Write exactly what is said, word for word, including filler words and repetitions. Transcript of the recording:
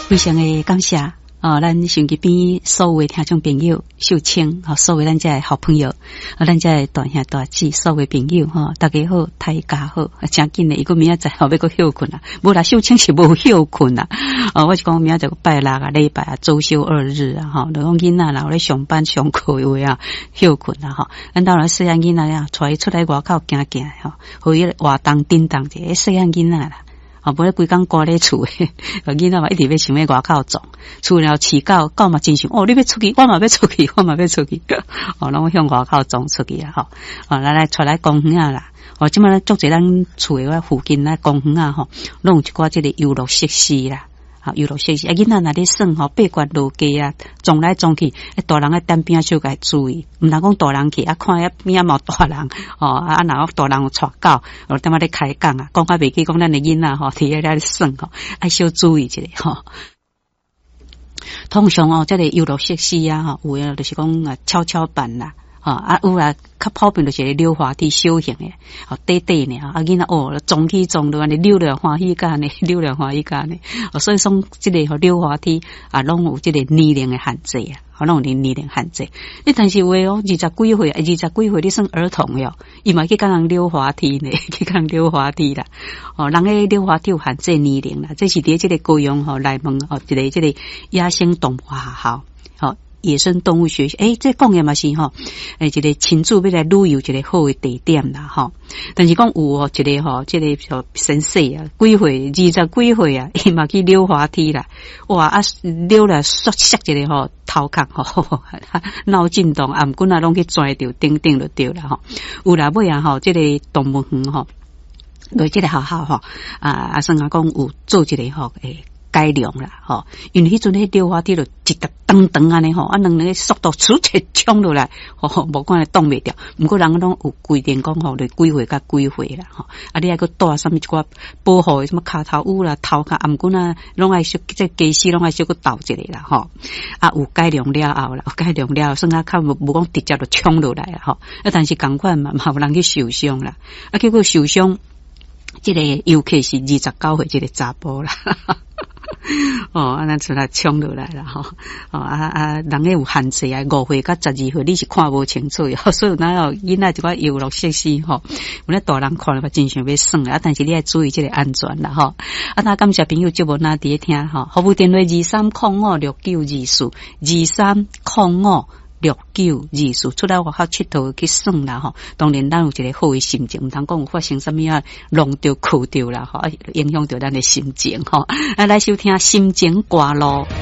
非常的感谢哦，咱手机边所有的听众朋友、秀清和所有咱这好朋友，啊，咱这大兄大姊所有的朋友哈，大家好，大家好，真紧的，伊个明仔载后要个休困啦，无啦，秀清是无休困啦，哦，我是讲明仔载个拜六啊、礼拜啊、周休二日啊，哈，就讲囡仔啦，有咧上班上课的话啊，休困啦，哈，咱当然细汉囡仔呀，带伊出来外口行行哈，互伊活动叮当者，细汉囡仔啦。啊，不咧规工挂咧厝诶，囡仔嘛一直要想要外口撞，除了饲狗，狗嘛真想哦，你要出去，我嘛要出去，我嘛要出去，哦，拢向外口撞出去啊，吼，哦，来来出来公园啊啦，哦，即摆咧足侪咱厝诶附近咧公园啊，吼，拢有一寡即个游乐设施啦。啊，游乐设施啊，囡仔若咧耍吼，八卦路街啊，撞来撞去，大人喺单边小该注意，毋通讲大人去啊，看一边冇大人哦，啊，然后大人有带狗，哦，点仔咧开讲啊，讲较袂记讲咱的囡仔吼，伫喺咧耍吼，爱小注意一下吼。通常哦，这个游乐设施啊，吼，有诶就是讲啊，跷跷板啦。啊啊有啊，较普遍就是溜滑梯小型诶，哦短短诶啊，囡仔哦撞起撞落安尼溜了欢喜干呢，溜了欢喜干呢。哦，所以说即个吼溜滑梯啊，拢有即个年龄诶限制啊，哦，拢有年龄限制。你但是话哦，二十几岁，二十几岁你算儿童哟，伊嘛去甲人溜滑梯呢，去甲人溜滑梯啦。哦，人诶溜滑梯有限制年龄啦，这是伫即个高雄吼内门哦，一个即个野生动物学校，哦。野生动物学校，诶、欸，这讲的嘛是吼，诶，一个亲自要来旅游一个好的地点啦，吼。但是讲有哦，一个吼，这个叫先生啊，几岁，二十几岁啊，伊嘛去溜滑梯啦，哇啊，溜了摔摔一个吼头壳吼，闹震动，啊，毋过啊，拢去拽着顶顶就对了吼。有啦尾啊吼，这个动物园吼，对这个学校吼，啊啊，算啊讲有做一个吼，诶。改良啦，吼，因为迄阵迄溜滑梯就一直噔噔安尼吼，啊，两个速度出切冲落来，吼，无管挡袂掉。毋过人拢有规定讲吼，就几岁甲几岁啦，吼，啊，你还佫带什么一寡保护的什么骹头捂啦、头壳，啊，毋过呢，拢爱小即机师拢爱小佫斗一个啦，吼，啊，有改良了后啦，有改良了后，算啊较无无讲直接就冲落来啦，吼，啊，但是共款嘛，嘛有人去受伤啦，啊，结果受伤，即个尤其是二十九岁即个查甫啦。哦，啊，咱出来冲落来了吼，哦啊啊，人个有限制啊，五岁甲十二岁你是看无清楚哦，所以哪有囡仔一寡游乐设施吼，有咧大人看了真想要耍啊，但是你要注意这个安全啦吼。啊，那感谢朋友节目那伫听吼，服务电话二三零五六九二四二三零五。六九二四出来外口佚佗去耍啦吼，当然咱有一个好的心情，毋通讲有发生什么啊，弄着哭着啦吼，影响着咱的心情吼。啊，来收听心情歌路。